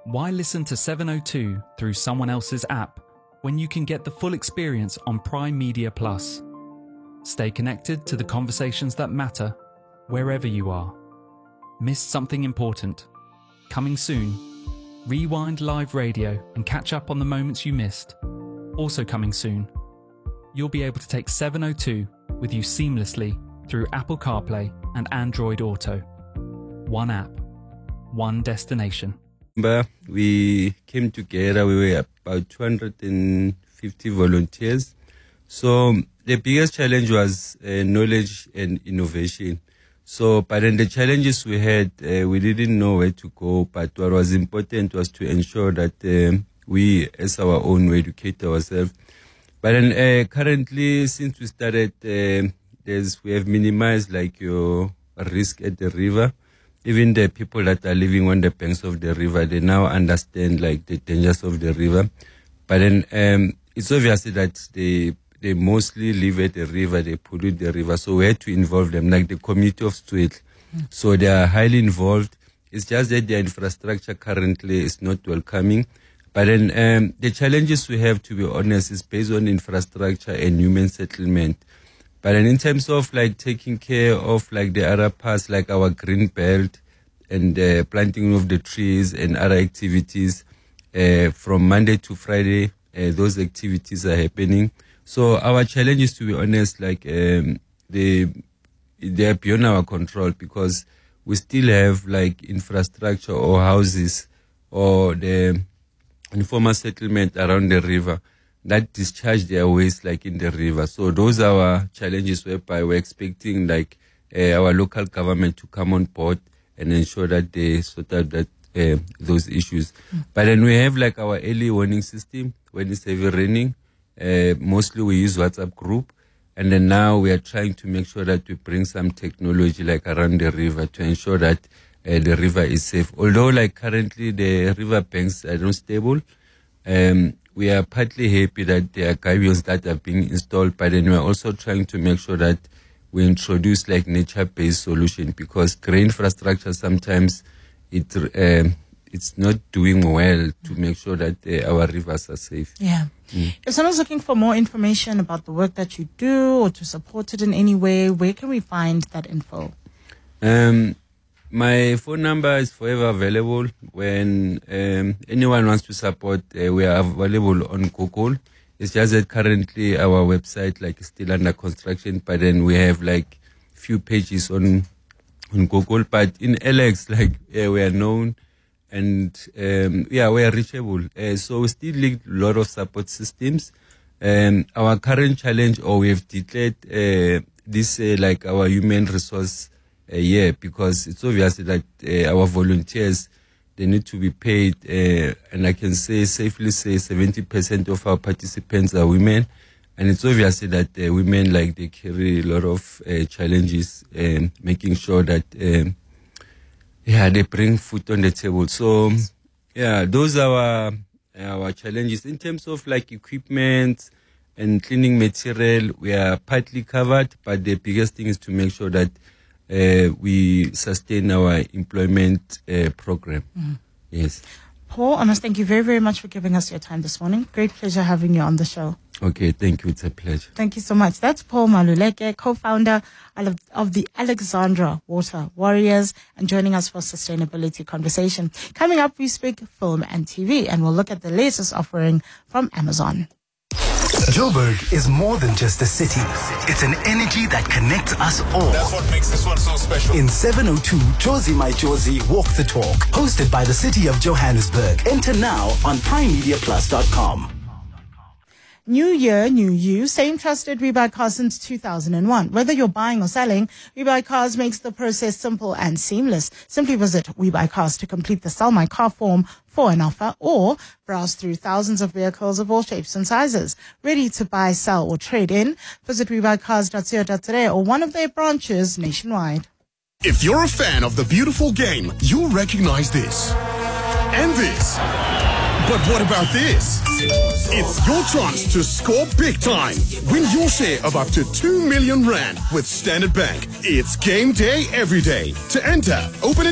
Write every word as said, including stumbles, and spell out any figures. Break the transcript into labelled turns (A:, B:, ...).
A: Why listen to seven oh two through someone else's app when you can get the full experience on Prime Media Plus? Stay connected to the conversations that matter wherever you are. Missed something important? Coming soon. Rewind live radio and catch up on the moments you missed. Also coming soon. You'll be able to take seven oh two with you seamlessly through Apple CarPlay and Android Auto. One app, one destination.
B: We came together, we were about two hundred fifty volunteers. So the biggest challenge was uh, knowledge and innovation. So, but then the challenges we had, uh, we didn't know where to go, but what was important was to ensure that uh, we, as our own, we educate ourselves. But then uh, currently, since we started, uh, there's, we have minimized like your risk at the river. Even the people that are living on the banks of the river, they now understand like the dangers of the river. But then um, it's obvious that they they mostly live at the river, they pollute the river. So we had to involve them, like the community of Stwet. Mm. So they are highly involved. It's just that their infrastructure currently is not welcoming. But then um, the challenges we have, to be honest, is based on infrastructure and human settlement. But then in terms of like taking care of like the other parts, like our green belt and uh, planting of the trees and other activities, uh, from Monday to Friday, uh, those activities are happening. So our challenge is, to be honest, like um, they they are beyond our control, because we still have like infrastructure or houses or the informal settlement around the river that discharge their waste like in the river. So those are our challenges, whereby we're expecting like uh, our local government to come on board and ensure that they sort out that uh, those issues. Mm. But then we have like our early warning system when it's heavy raining. Uh, mostly we use WhatsApp group, and then now we are trying to make sure that we bring some technology like around the river to ensure that uh, the river is safe. Although like currently the river banks are not stable, um, we are partly happy that there are gabions that are being installed, but then we are also trying to make sure that we introduce like nature-based solution, because grey infrastructure sometimes it uh, it's not doing well to make sure that uh, our rivers are safe.
C: Yeah. Mm. If someone's looking for more information about the work that you do or to support it in any way, where can we find that info?
B: Um, my phone number is forever available. When um, anyone wants to support, uh, we are available on Google. It's just that currently our website like is still under construction, but then we have like few pages on on Google. But in L X, like uh, we are known. And, um, yeah, we are reachable. Uh, so we still need a lot of support systems. Um, our current challenge, or we have declared uh, this uh, like our human resource uh, year, because it's obvious that uh, our volunteers, they need to be paid. Uh, and I can say, safely say, seventy percent of our participants are women. And it's obvious that uh, women, like, they carry a lot of uh, challenges, um, making sure that... Um, Yeah, they bring food on the table. So, yeah, those are our, our challenges. In terms of like equipment and cleaning material, we are partly covered, but the biggest thing is to make sure that uh, we sustain our employment uh, program. Mm. Yes.
C: Paul, I must thank you very, very much for giving us your time this morning. Great pleasure having you on the show.
B: Okay, thank you. It's a pleasure.
C: Thank you so much. That's Paul Maluleke, co-founder of, of the Alexandra Water Warriors, and joining us for Sustainability Conversation. Coming up, we speak film and T V, and we'll look at the latest offering from Amazon.
D: Joburg is more than just a city. It's an energy that connects us all.
E: That's what makes this one so special.
D: In seven oh two, Jozi My Jozi Walk the Talk, hosted by the City of Johannesburg. Enter now on prime media plus dot com.
C: New year, new you. Same trusted We Buy Cars since two thousand one. Whether you're buying or selling, We Buy Cars makes the process simple and seamless. Simply visit We Buy Cars to complete the Sell My Car form for an offer, or browse through thousands of vehicles of all shapes and sizes. Ready to buy, sell, or trade in? Visit we buy cars dot co dot za or one of their branches nationwide.
E: If you're a fan of the beautiful game, you'll recognize this. And this. But what about this? It's your chance to score big time. Win your share of up to two million rand with Standard Bank. It's game day every day. To enter, open